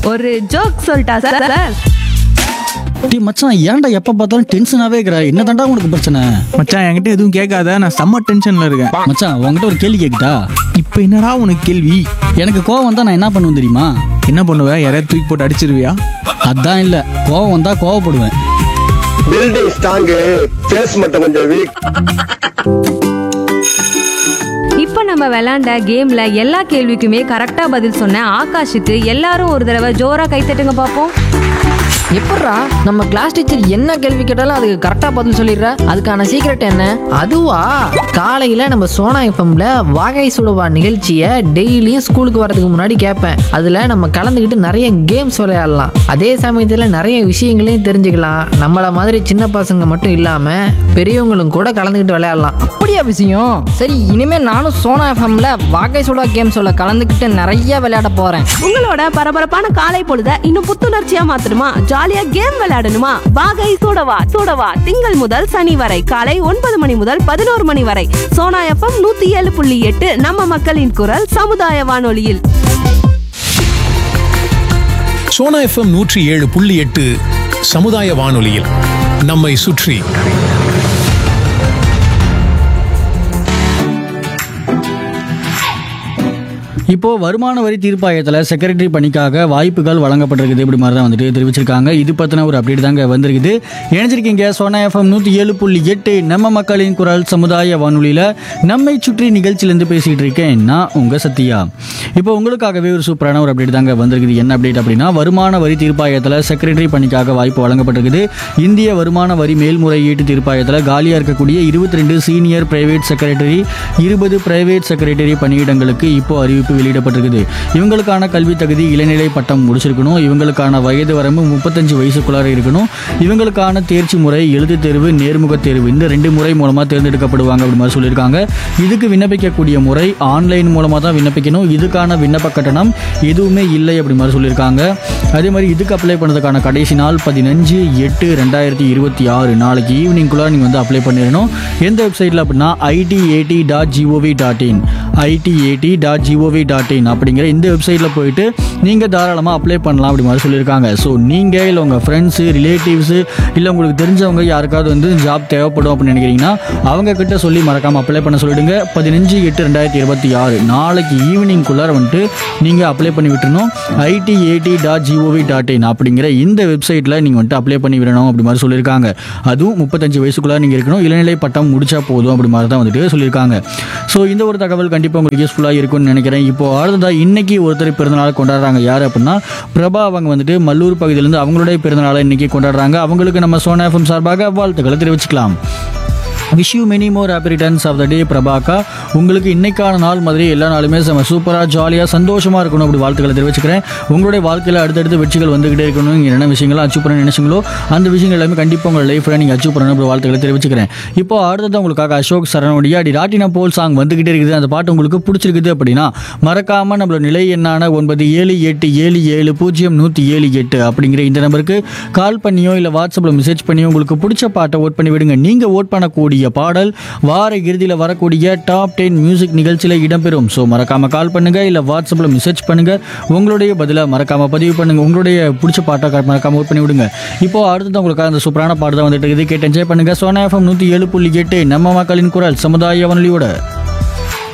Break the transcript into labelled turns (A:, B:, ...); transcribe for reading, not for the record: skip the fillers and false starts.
A: ஒரு ஜோக் சொல்லிட்டா சார்?
B: டேய் மச்சான், ஏன்டா எப்ப பார்த்தாலும் டென்ஷனாவே இருக்கிற? என்ன தாண்டா உனக்கு பிரச்சனை?
C: மச்சான் என்கிட்ட எதுவும் கேட்காத, நான் செம்ம டென்ஷன்ல இருக்கேன்.
B: மச்சான், உன்கிட்ட ஒரு கேள்வி கேக்குதா?
C: இப்போ என்னடா உனக்கு கேள்வி?
B: எனக்கு கோவம் வந்தா நான் என்ன பண்ணுவேன் தெரியுமா?
C: என்ன பண்ணுவ? யாரையாவது தூக்கி போட்டு அடிச்சிருவியா?
B: அதான் இல்ல, கோவம் வந்தா கோவப்படுவேன்.
D: பில்டிங் ஸ்ட்ராங், ஃபேஸ் மட்டும் கொஞ்சம் வீக்.
A: இப்போ நம்ம விளையாண்ட கேம்ல எல்லா கேள்விக்குமே கரெக்டா பதில் சொன்ன ஆகாஷுக்கு எல்லாரும் ஒரு தடவை ஜோரா கை தட்டுங்க பாப்போம்.
E: எப்பட்றா நம்ம கிளாஸ் டீச்சர் என்ன கேள்வி கேட்டாலும் அதுக்கு கரெக்டா பதில் சொல்லிடுற? அதுக்கான சீக்ரெட் என்ன? அதுவா, காலையில நம்ம சோனா எஃப்எம்ல வாகை சுடுவா நிகழ்ச்சியை டெய்லியும் ஸ்கூலுக்கு வரதுக்கு முன்னாடி கேட்பேன். அதுல நம்ம கலந்துக்கிட்டு நிறைய கேம்ஸ் விளையாடலாம். அதே சமயத்துல நிறைய விஷயங்களையும் தெரிஞ்சுக்கலாம். நம்மள மாதிரி சின்ன பசங்க மட்டும் இல்லாம பெரியவங்களும் கூட கலந்துக்கிட்டு விளையாடலாம்.
F: அப்படியா விஷயம்? சரி, இனிமே நானும் சோனா எஃப்எம்ல வாகை சுடா கேம்ஸோட கலந்துக்கிட்டு நிறைய விளையாட போறேன்.
A: உங்களோட பரபரப்பான காலை பொழுத இன்னும் புத்துணர்ச்சியா மாத்தணுமா? ஜாலியா கேம் விளையாடணுமா? வாகை சூடவா திங்கள் முதல் சனி வரை காலை 9 மணி முதல் 11 மணி வரை சோனா எஃப்எம் 107.8 நம்ம மக்களின் குரல் சமுதாய வானொலியில்.
G: சோனா எஃப்எம் 107.8 சமுதாய வானொலியில் நம்மை சுற்றி.
B: இப்போ வருமான வரி தீர்ப்பாயத்தில் செக்ரட்டரி பணிக்காக வாய்ப்புகள் வழங்கப்பட்டிருக்குது. இப்படி மாதிரி தான் வந்துட்டு தெரிவிச்சிருக்காங்க. இது பற்றின ஒரு அப்டேட் தாங்க வந்திருக்குது. இணைஞ்சிருக்கீங்க சோனா எஃப்எம் 107.8 நம்ம மக்களின் குரல் சமுதாய வானொலியில் நம்மை சுற்றி நிகழ்ச்சியிலேருந்து பேசிகிட்டு இருக்கேன் நான் உங்கள் சத்யா. இப்போ உங்களுக்காகவே ஒரு சூப்பரான ஒரு அப்டேட் தாங்க வந்திருக்குது. என்ன அப்டேட் அப்படின்னா, வருமான வரி தீர்ப்பாயத்தில் செக்ரட்டரி பணிக்காக வாய்ப்பு வழங்கப்பட்டிருக்குது. இந்திய வருமான வரி மேல்முறையீட்டு தீர்ப்பாயத்தில் காலியாக இருக்கக்கூடிய 22 senior private secretary, 20 private secretary பணியிடங்களுக்கு இப்போ அறிவிப்பு வெளியிடப்பட்டிருக்குது. இவங்களுக்கான கல்வி தகுதி இளநிலை பட்டம் முடிச்சிருக்கணும். இவங்களுக்கான வயது வரம்பு 35 வயசுக்குள்ளார இருக்கணும். இவங்களுக்கான தேர்ச்சி முறை எழுத்து தேர்வு, நேர்முக தேர்வு, இந்த 2 முறை மூலமாக தேர்ந்தெடுக்கப்படுவாங்க அப்படி மாதிரி சொல்லியிருக்காங்க. இதுக்கு விண்ணப்பிக்கக்கூடிய முறை ஆன்லைன் மூலமாக தான் விண்ணப்பிக்கணும். இதுக்கான விண்ணப்ப கட்டணம் எதுவுமே இல்லை அப்படி மாதிரி சொல்லியிருக்காங்க. அதே மாதிரி இதுக்கு அப்ளை பண்ணதுக்கான கடைசி நாள் 15/8/2026 நாளைக்கு ஈவினிங்குள்ளே நீங்கள் வந்து அப்ளை பண்ணிடணும். எந்த வெப்சைட்டில் அப்படின்னா itat.gov.in itat.gov.in அப்படிங்கிற இந்த வெப்சைட்டில் போயிட்டு நீங்கள் தாராளமாக அப்ளை பண்ணலாம் அப்படி மாதிரி சொல்லியிருக்காங்க. ஸோ நீங்கள் இல்லை உங்கள் ஃப்ரெண்ட்ஸு, ரிலேட்டிவ்ஸு, இல்லை உங்களுக்கு தெரிஞ்சவங்க யாருக்காவது வந்து ஜாப் தேவைப்படும் அப்படின்னு நினைக்கிறீங்கன்னா அவங்க கிட்ட சொல்லி மறக்காமல் அப்ளை பண்ண சொல்லிடுங்க. 15/8/2026 நாளைக்கு ஈவினிங்குள்ளார வந்துட்டு நீங்கள் அப்ளை பண்ணி விட்டுருணும். itat.gov.in அப்படிங்கிற இந்த வெப்சைட்டில் நீங்கள் வந்துட்டு அப்ளை பண்ணி விடணும் அப்படி மாதிரி சொல்லியிருக்காங்க. அதுவும் 35 வயசுக்குள்ளார நீங்கள் இருக்கணும். இளநிலை பட்டம் முடிச்சா போதும் அப்படி மாதிரி தான் வந்துட்டு சொல்லியிருக்காங்க. ஸோ இந்த ஒரு தகவல் கண்டிப்பாக உங்களுக்கு யூஸ்ஃபுல்லாக இருக்கும்னு நினைக்கிறேன். இப்போ அடுத்ததாக இன்னைக்கு ஒருத்தர் பிறந்தநாள் கொண்டாடுறாங்க. யார் அப்படின்னா பிரபா. அவங்க வந்துட்டு மல்லூர் பகுதியிலேருந்து அவங்களுடைய பிறந்தநாளை இன்னைக்கு கொண்டாடுறாங்க. அவங்களுக்கு நம்ம சோனா எஃப்எம் சார்பாக வாழ்த்துக்களை தெரிவிச்சுக்கலாம். Wish you many more happy returns of the டே பிரபாக்கா. உங்களுக்கு இன்னைக்கான நாள் மாதிரி எல்லா நாளுமே சூப்பராக ஜாலியாக சந்தோஷமாக இருக்கணும் அப்படி வாழ்த்துக்களை தெரிவிச்சுக்கிறேன். உங்களுடைய வாழ்க்கையில் அடுத்தடுத்து வெற்றிகள் வந்துகிட்டே இருக்கணும். நீங்கள் என்ன விஷயங்களை அச்சீவ் பண்ண நினைச்சிங்களோ அந்த விஷயங்கள் எல்லாமே கண்டிப்பாக உங்கள் லைஃப்பில் நீங்கள் அச்சீவ் பண்ணணும் அப்படி வாழ்த்துக்களை தெரிவிச்சுக்கிறேன். இப்போ அடுத்தது உங்களுக்காக அசோக் சரணுடைய அடி ராட்டினா போல் சாங் வந்துகிட்டே இருக்குது. அந்த பாட்டு உங்களுக்கு பிடிச்சிருக்குது அப்படின்னா மறக்காமல் நம்மளோட நிலை எண்ணான 9787700178 அப்படிங்கிற இந்த நம்பருக்கு கால் பண்ணியோ இல்லை வாட்ஸ்அப்பில் மெசேஜ் பண்ணியோ உங்களுக்கு பிடிச்ச பாட்டை ஓட் பண்ணி விடுங்க. நீங்கள் ஓட் பண்ணக்கூடிய பாடல் வார இறுதியில் வரக்கூடிய டாப் 10 மியூசிக் நிகழ்ச்சியில் இடம்பெறும். ஸோ மறக்காம கால் பண்ணுங்க, இல்லை வாட்ஸ்அப்பில் மெசேஜ் பண்ணுங்க. உங்களுடைய பதிலை மறக்காம பதிவு பண்ணுங்க. உங்களுடைய பிடிச்ச பாட்டை மறக்காம ஓட் பண்ணி விடுங்க. இப்போ அடுத்தது உங்களுக்கு அந்த சூப்பரான பாட்டு தான் வந்துட்டு இருக்குது. கேட்டு என்ஜாய் பண்ணுங்க. சோனா எஃப்எம் 107.8 நம்ம மக்களின் குரல் சமுதாய வானொலியோட.